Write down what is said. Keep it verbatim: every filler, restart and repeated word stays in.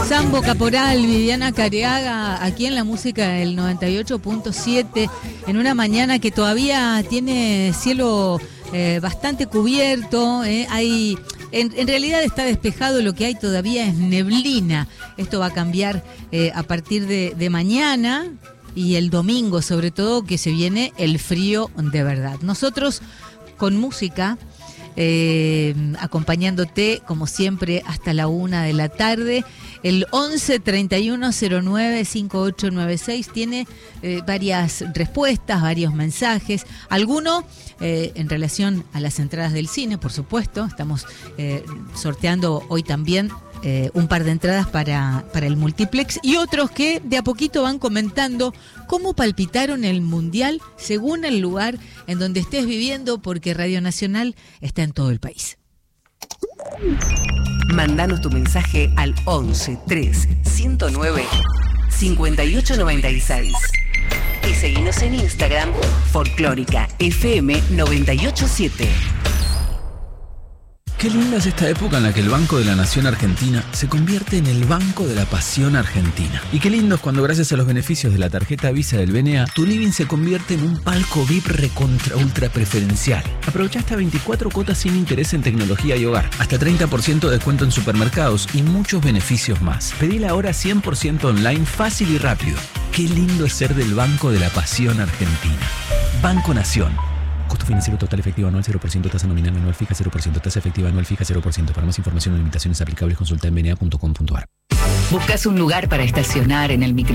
Sambo Caporal, Viviana Careaga, aquí en la música del noventa y ocho punto siete, en una mañana que todavía tiene cielo eh, bastante cubierto, eh, hay... En, en realidad está despejado, lo que hay todavía es neblina. Esto va a cambiar eh, a partir de, de mañana y el domingo, sobre todo, que se viene el frío de verdad. Nosotros con música, eh, acompañándote como siempre hasta la una de la tarde. El once treinta y uno cero nueve cincuenta y ocho noventa y seis tiene eh, varias respuestas, varios mensajes. Alguno eh, en relación a las entradas del cine, por supuesto. Estamos eh, sorteando hoy también eh, un par de entradas para, para el multiplex. Y otros que de a poquito van comentando cómo palpitaron el Mundial según el lugar en donde estés viviendo, porque Radio Nacional está en todo el país. Mándanos tu mensaje al once tres ciento nueve cincuenta y ocho noventa y seis y seguinos en Instagram Folclórica F M noventa y ocho siete. Qué linda es esta época en la que el Banco de la Nación Argentina se convierte en el Banco de la Pasión Argentina. Y qué lindo es cuando, gracias a los beneficios de la tarjeta Visa del B N A, tu living se convierte en un palco V I P recontra ultra preferencial. Aprovecha hasta veinticuatro cuotas sin interés en tecnología y hogar, hasta treinta por ciento de descuento en supermercados y muchos beneficios más. Pedila ahora cien por ciento online, fácil y rápido. Qué lindo es ser del Banco de la Pasión Argentina. Banco Nación. Costo financiero total efectivo anual cero por ciento, tasa nominal anual fija cero por ciento, tasa efectiva anual fija cero por ciento. Para más información o limitaciones aplicables, consulta en b n a punto com punto a r. ¿Buscas un lugar para estacionar en el micro?